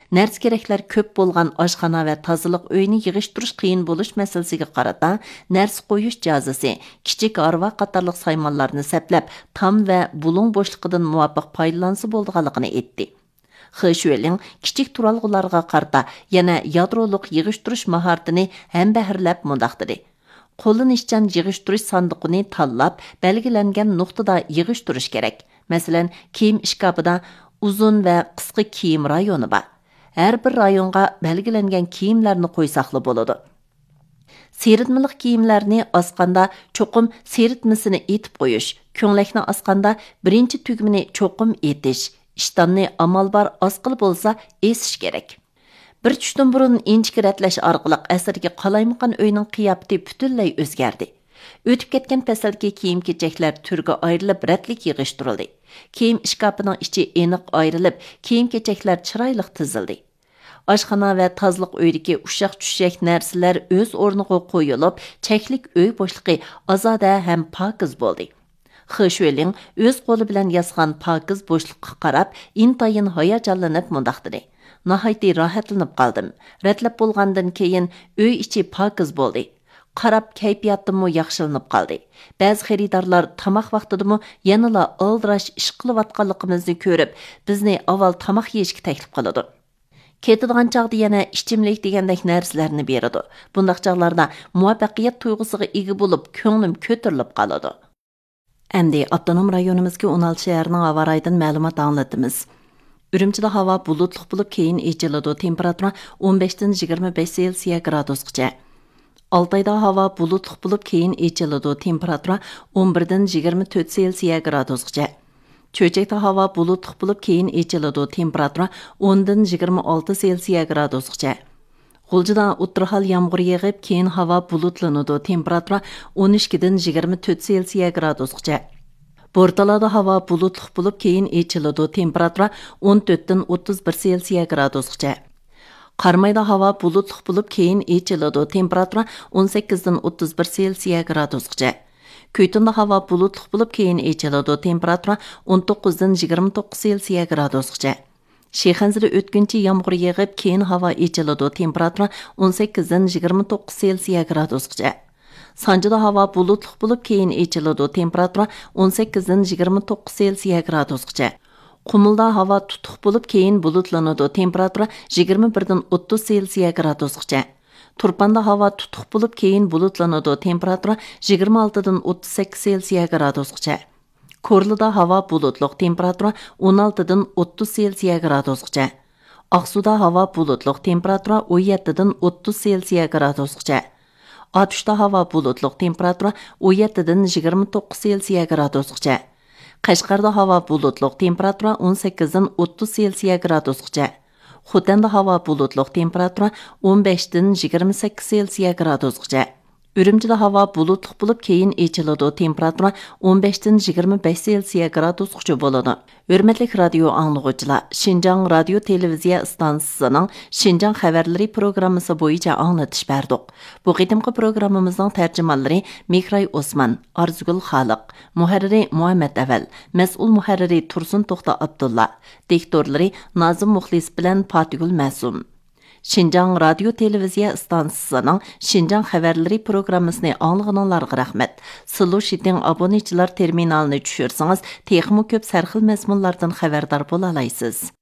Нәрсе кереклер көп болған ашхана ва тазылық өйні yig'ishtirish qiyin bo'lish masalasiga qarata нәрсе qo'yish jazisi, kichik arva qatorliq saymonlarni saplab, tam va bulung bo'shliqidan muvofiq foydalansa bo'lganligini aytdi. Xishueling kichik turalg'ularga qarata yana yadroliq yig'ishtirish mahoratini ham bahrlab mundoq dedi. Qo'llanishchan yig'ishtirish sandiqini tanlab, belgilangan nuqtada yig'ishtirish kerak. Masalan, kiyim ishkabida uzun va qisqa kiyim rayoni bor. Her bir rayonga belgilengen kiyimlerini koysaqlı boludu. Seyritmilik kiyimlerini asqanda çoqum seyritmisini etip koyuş, köңlekni asqanda birinci tügümini çoqum etiş, iştanni amal bar asqılı bolsa esiş gerek. Bir tushdan burun inchki ratlash orqali asrga qalaymaqan uyning qiyofati butunlay o'zgardi. O'tib ketgan fasldagi kiyim-kechaklar turga ayrilib ratlik yig'ishtirildi. Kiyim ishkapining ichi aniq ayrilib, kiyim-kechaklar chiroyli tizildi. Oshxona va tozliq uydagi ushaq-tushak narsalar o'z o'rniga qo'yilib, cheklik uy bo'shliqi ozoda ham pokiz bo'ldi. Xishueling o'z qo'li bilan yozgan pokiz bo'shliqqa qarab, intayin hayajonlanib mundoq dedi. Nahayati rohatlanib qoldim. Ratlab bo'lgandan keyin uy ichi pokiz bo'ldi. Qarab kayfiyatim yaxshilanib qoldi. Ba'zi xaridorlar tamoq vaqtidami yanala oldirash ish qilayotganligimizni ko'rib, bizni avval tamoq yeyishga taklif qiladi. Ketadigan chaqda yana ichimlik degandek narsalarni beradi. Bundaq chaqlarda muvaffaqiyat tuyg'usiga ega bo'lib, ko'nglim ko'tarilib qoladi. Endi avtonom rayonimizga 16 shaharning havo rayidan ma'lumot anglatamiz. Ürümchida havo bulutli bo'lib keyin echiladi. Temperatura 15 dan 25 Selsiya gradusgacha. Altayda havo bulutli bo'lib keyin echiladi. Temperatura 11 dan 24 Selsiya gradusgacha. Cho'chakda havo bulutli bo'lib keyin echiladi. Temperatura 10 dan 26 Selsiya gradusgacha. G'uljida o'tirhal yomg'ir yog'ib, keyin havo bulutlanadi. Temperatura 12 dan 24 Selsiya gradusgacha. Bortalada havo bulutli bo'lib keyin echiladi. Temperatura 14 dan 31 Selsiya gradusgacha. Qarmayda havo bulutli bo'lib keyin echiladi. Temperatura 18 dan 31 Selsiya gradusgacha. Kuytunda havo bulutli bo'lib keyin echiladi. Temperatura 19 dan 29 Selsiya gradusgacha. Shexanzida o'tkinchi yomg'ir yog'ib, keyin havo echiladi. Temperatura 18 dan 29 Selsiya gradusgacha. Sanjida havo bulutli bo'lib keyin echiladi. Temperatura 18 dan 29 Selsiya gradusgacha. Qumulda havo tutuq bo'lib keyin bulutlanadi. Temperatura 21 dan 30 Selsiya gradusgacha. Turpanda havo tutuq bo'lib keyin bulutlanadi. Temperatura 26 dan 38 Selsiya gradusgacha. Korlida havo bulutliq. Temperatura 16 dan 30 Selsiya gradusgacha. Aqsuda havo bulutliq. Temperatura 17 dan 30 Selsiya gradusgacha. Atuşda havo bulutliq. Temperatura 17 dan 29 Selsiya gradusgacha. Qashqarda havo bulutliq. Temperatura 18 dan 30 Selsiya gradusgacha. Xotanda havo bulutliq. Temperatura 15 dan 28 Selsiya gradusgacha. Ürümchida havo bulutliq bo'lib keyin echiladi. Temperatura 15 dan 25 Selsiya gradusgacha bo'ladi. Hurmatli radio anglag'uvchilar, Xinjiang radio televiziya stansiyasining Xinjiang xabarlari programmasi bo'yicha anglatish berdik. Bu qitimqi programmamizning tarjimonlari Mehray Osman, Arzugul Xaliq, muharriri Muhammad Aval, mas'ul muharriri Tursun To'xta Abdulla, diktorlari Nazim Muxlis bilan Fatigul Masum. Xinjiang radio televiziya stansiyasining Xinjiang xabarlari programmasini anglag'anlarga rahmat. Silu Shiting abonechilar terminalini tushirsangiz, texmo ko'p sarxil mazmunlardan xabardor bo'la olasiz.